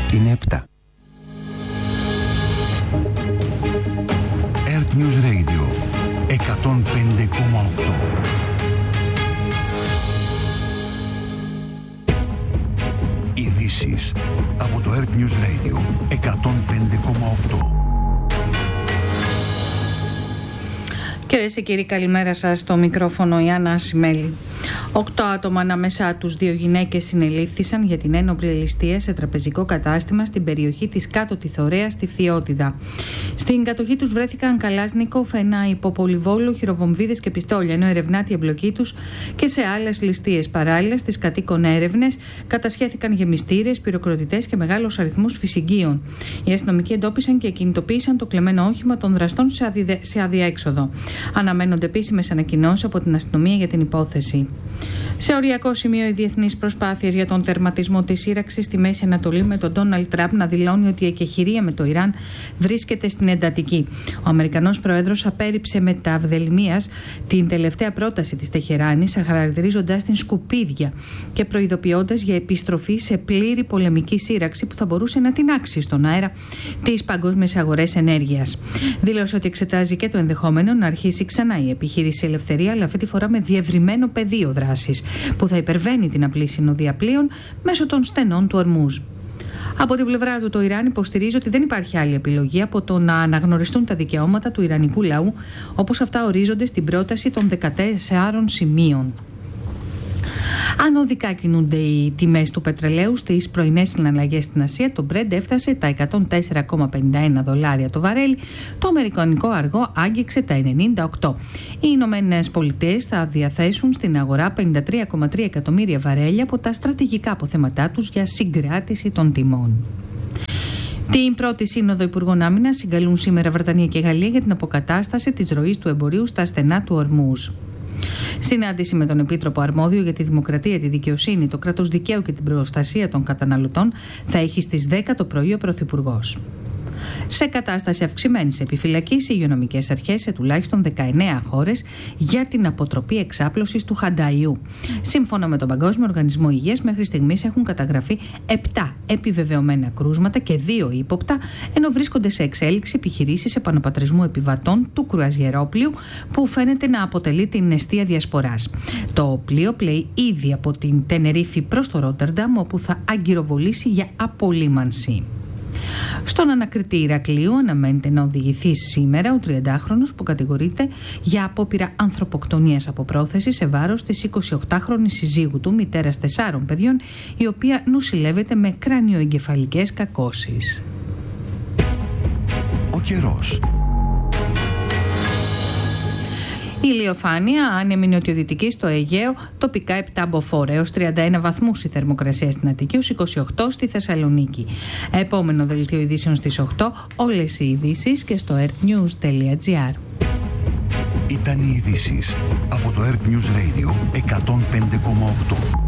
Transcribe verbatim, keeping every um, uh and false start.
είναι επτά. Earth News Radio εκατόν πέντε κόμμα οκτώ. Ειδήσεις από το Earth News Radio εκατόν πέντε κόμμα οκτώ. Κυρίες και κύριοι, καλημέρα σας. Στο μικρόφωνο η Άννα Ασημέλη. Οκτώ άτομα, ανάμεσά τους δύο γυναίκες, συνελήφθησαν για την ένοπλη ληστεία σε τραπεζικό κατάστημα στην περιοχή της Κάτω Τιθωρέας στη Φθιώτιδα. Στην κατοχή τους βρέθηκαν Καλάσνικοφ, ένα υποπολιβόλο, χειροβομβίδες και πιστόλια, ενώ ερευνάται η εμπλοκή τους και σε άλλες ληστείες. Παράλληλα, στις κατοίκων έρευνες κατασχέθηκαν γεμιστήρες, πυροκροτητές και μεγάλος αριθμός φυσιγγείων. Οι αστυνομικοί εντόπισαν και κινητοποίησαν το κλεμμένο όχημα των δραστών σε, αδιδε... σε αδιέξοδο. Αναμένονται επίσημες ανακοινώσεις από την αστυνομία για την υπόθεση. Σε οριακό σημείο, οι διεθνείς προσπάθειες για τον τερματισμό της σύραξης στη Μέση Ανατολή, με τον Ντόναλντ Τραμπ να δηλώνει ότι η εκεχηρία με το Ιράν βρίσκεται στην εντατική. Ο Αμερικανός Πρόεδρος απέρριψε με τα αυδελμίας την τελευταία πρόταση της Τεχεράνης, χαρακτηρίζοντας την σκουπίδια και προειδοποιώντας για επιστροφή σε πλήρη πολεμική σύραξη που θα μπορούσε να τινάξει στον αέρα τις παγκόσμιες αγορές ενέργειας. Δήλωσε ότι εξετάζει και το ενδεχόμενο να αρχίσει ξανά η επιχείρηση Ελευθερία, αλλά αυτή τη φορά με διευρυμένο πεδίο δράσης, που θα υπερβαίνει την απλή συνοδεία πλοίων μέσω των στενών του Ορμούζ. Από την πλευρά του, το Ιράν υποστηρίζει ότι δεν υπάρχει άλλη επιλογή από το να αναγνωριστούν τα δικαιώματα του ιρανικού λαού, όπως αυτά ορίζονται στην πρόταση των δεκατεσσάρων σημείων. Ανωδικά κινούνται οι τιμές του πετρελαίου στις πρωινές συναλλαγές στην Ασία. Το Brent έφτασε τα εκατόν τέσσερα κόμμα πενήντα ένα δολάρια το βαρέλι, το αμερικανικό αργό άγγιξε τα ενενήντα οκτώ. Οι Ηνωμένες Πολιτείες θα διαθέσουν στην αγορά πενήντα τρία κόμμα τρία εκατομμύρια βαρέλια από τα στρατηγικά αποθέματά τους για συγκράτηση των τιμών. Την πρώτη σύνοδο Υπουργών Άμυνας συγκαλούν σήμερα Βρετανία και Γαλλία για την αποκατάσταση της ροής του εμπορίου στα στενά του Ορμούζ. Συνάντηση με τον Επίτροπο Αρμόδιο για τη Δημοκρατία, τη Δικαιοσύνη, το κράτος δικαίου και την προστασία των καταναλωτών θα έχει στις δέκα το πρωί ο Πρωθυπουργός. Σε κατάσταση αυξημένης επιφυλακής, οι υγειονομικές αρχές σε τουλάχιστον δεκαεννέα χώρες για την αποτροπή εξάπλωσης του χανταϊού. Σύμφωνα με τον Παγκόσμιο Οργανισμό Υγείας, μέχρι στιγμής έχουν καταγραφεί επτά επιβεβαιωμένα κρούσματα και δύο ύποπτα, ενώ βρίσκονται σε εξέλιξη επιχειρήσεις επαναπατρισμού επιβατών του κρουαζιερόπλοιου, που φαίνεται να αποτελεί την εστία διασποράς. Το πλοίο πλέει ήδη από την Τενερίφη προς το Ρότερνταμ, όπου θα αγκυροβολήσει για απολύμανση. Στον ανακριτή Ηρακλείου αναμένεται να οδηγηθεί σήμερα ο τριαντάχρονος που κατηγορείται για απόπειρα ανθρωποκτονίας από πρόθεση σε βάρος της εικοσιοκτάχρονης συζύγου του, μητέρας τεσσάρων παιδιών, η οποία νοσηλεύεται με κρανιοεγκεφαλικές κακώσεις. Ο καιρός. Η ηλιοφάνεια άνεμη νοτιοδυτική στο Αιγαίο, τοπικά επτά μποφόρ έως τριάντα ένα βαθμούς η θερμοκρασία στην Αττική, έως είκοσι οκτώ στη Θεσσαλονίκη. Επόμενο δελτίο ειδήσεων στις οκτώ, όλες οι ειδήσεις και στο earthnews τελεία gr. Ήταν οι ειδήσεις από το Earth News Radio εκατόν πέντε κόμμα οκτώ.